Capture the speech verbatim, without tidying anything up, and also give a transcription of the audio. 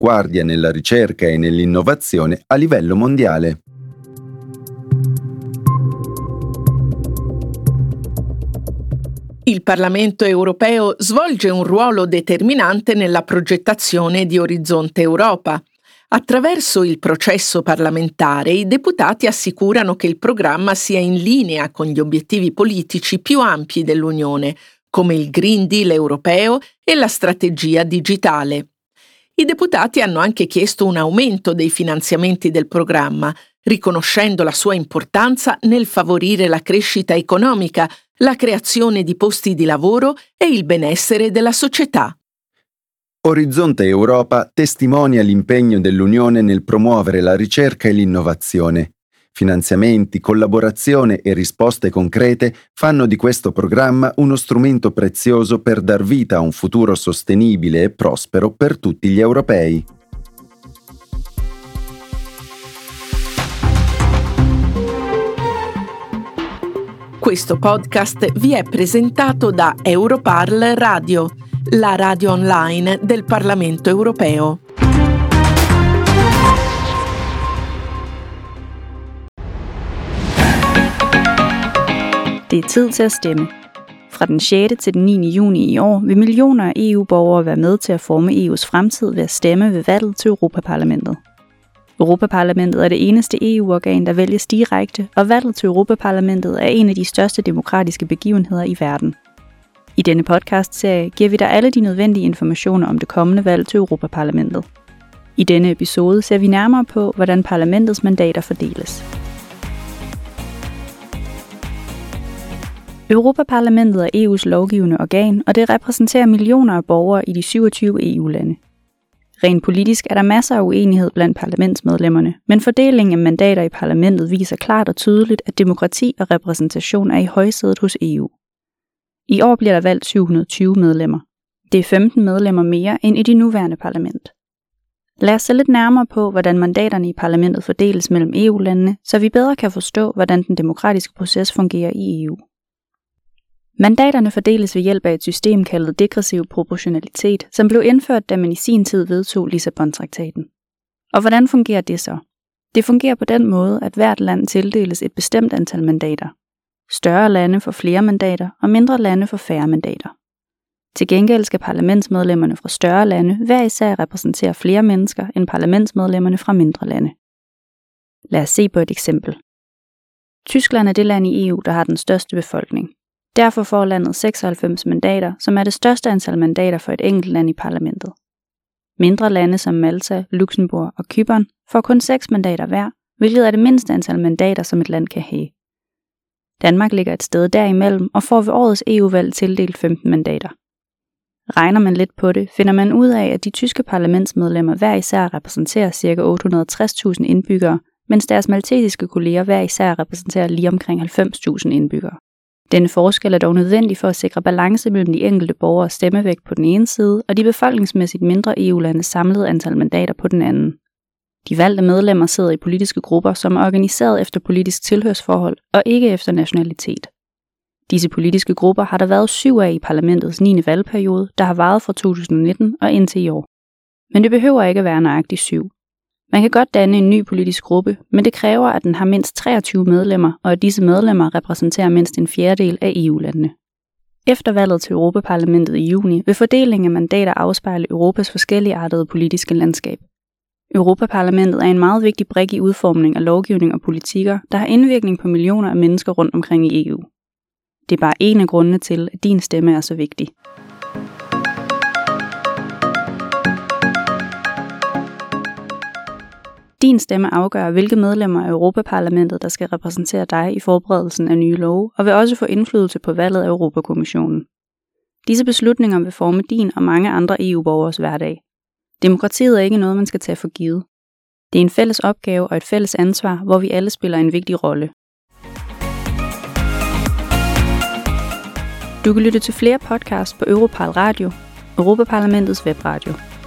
all'avanguardia nella ricerca e nell'innovazione a livello mondiale. Il Parlamento europeo svolge un ruolo determinante nella progettazione di Orizzonte Europa. Attraverso il processo parlamentare, i deputati assicurano che il programma sia in linea con gli obiettivi politici più ampi dell'Unione, come il Green Deal europeo e la strategia digitale. I deputati hanno anche chiesto un aumento dei finanziamenti del programma, riconoscendo la sua importanza nel favorire la crescita economica, la creazione di posti di lavoro e il benessere della società. Orizzonte Europa testimonia l'impegno dell'Unione nel promuovere la ricerca e l'innovazione. Finanziamenti, collaborazione e risposte concrete fanno di questo programma uno strumento prezioso per dar vita a un futuro sostenibile e prospero per tutti gli europei. Questo podcast vi è presentato da Europarl Radio, la radio online del Parlamento europeo. Det er tid til at stemme. Fra den sjette til den niende juni i år vil millioner af E U-borgere være med til at forme E U's fremtid ved at stemme ved valget til Europaparlamentet. Europaparlamentet er det eneste E U-organ, der vælges direkte, og valget til Europaparlamentet er en af de største demokratiske begivenheder i verden. I denne podcast-serie giver vi dig alle de nødvendige informationer om det kommende valg til Europaparlamentet. I denne episode ser vi nærmere på, hvordan parlamentets mandater fordeles. Europaparlamentet er E U's lovgivende organ, og det repræsenterer millioner af borgere i de syvogtyve E U-lande. Rent politisk er der masser af uenighed blandt parlamentsmedlemmerne, men fordelingen af mandater i parlamentet viser klart og tydeligt, at demokrati og repræsentation er i højsædet hos E U. I år bliver der valgt syv hundrede og tyve medlemmer. Det er femten medlemmer mere end i de nuværende parlament. Lad os se lidt nærmere på, hvordan mandaterne i parlamentet fordeles mellem E U-landene, så vi bedre kan forstå, hvordan den demokratiske proces fungerer i E U. Mandaterne fordeles ved hjælp af et system kaldet degressiv proportionalitet, som blev indført, da man i sin tid vedtog Lissabon-traktaten. Og hvordan fungerer det så? Det fungerer på den måde, at hvert land tildeles et bestemt antal mandater. Større lande får flere mandater, og mindre lande får færre mandater. Til gengæld skal parlamentsmedlemmerne fra større lande hver især repræsentere flere mennesker end parlamentsmedlemmerne fra mindre lande. Lad os se på et eksempel. Tyskland er det land i E U, der har den største befolkning. Derfor får landet seksoghalvfems mandater, som er det største antal mandater for et enkelt land i parlamentet. Mindre lande som Malta, Luxembourg og Cypern får kun seks mandater hver, hvilket er det mindste antal mandater, som et land kan have. Danmark ligger et sted derimellem og får ved årets E U-valg tildelt femten mandater. Regner man lidt på det, finder man ud af, at de tyske parlamentsmedlemmer hver især repræsenterer ca. otte hundrede og tres tusind indbyggere, mens deres maltesiske kolleger hver især repræsenterer lige omkring halvfems tusind indbyggere. Denne forskel er dog nødvendig for at sikre balance mellem de enkelte borgeres stemmevægt på den ene side og de befolkningsmæssigt mindre E U-landes samlede antal mandater på den anden. De valgte medlemmer sidder i politiske grupper, som er organiseret efter politisk tilhørsforhold og ikke efter nationalitet. Disse politiske grupper har der været syv af i parlamentets niende valgperiode, der har varet fra to tusind og nitten og indtil i år. Men det behøver ikke at være nøjagtigt syv. Man kan godt danne en ny politisk gruppe, men det kræver, at den har mindst treogtyve medlemmer, og at disse medlemmer repræsenterer mindst en fjerdedel af E U-landene. Efter valget til Europaparlamentet i juni vil fordelingen af mandater afspejle Europas forskelligartede politiske landskab. Europaparlamentet er en meget vigtig brik i udformning af lovgivning og politikker, der har indvirkning på millioner af mennesker rundt omkring i E U. Det er bare en af grundene til, at din stemme er så vigtig. Din stemme afgør, hvilke medlemmer af Europaparlamentet, der skal repræsentere dig i forberedelsen af nye love, og vil også få indflydelse på valget af Europakommissionen. Disse beslutninger vil forme din og mange andre E U-borgers hverdag. Demokratiet er ikke noget, man skal tage for givet. Det er en fælles opgave og et fælles ansvar, hvor vi alle spiller en vigtig rolle. Du kan lytte til flere podcasts på Europarl Radio, Europaparlamentets webradio.